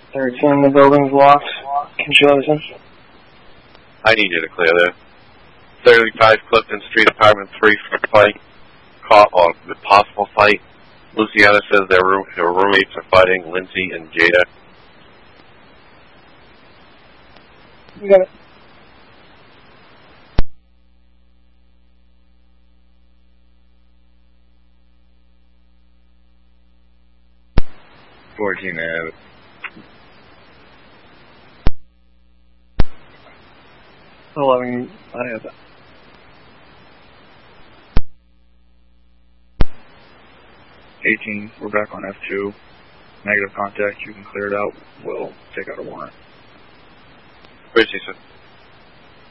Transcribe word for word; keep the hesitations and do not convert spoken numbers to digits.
thirteen, the building's locked. Can you let us in? I need you to clear there. thirty-five Clifton Street, apartment three for fight. Call, or the possible fight. Luciana says their, room, their roommates are fighting, Lindsay and Jada. You got it. fourteen Ave. eleven, I have that. eighteen, we're back on F two. Negative contact, you can clear it out. We'll take out a warrant. Where's he, sir?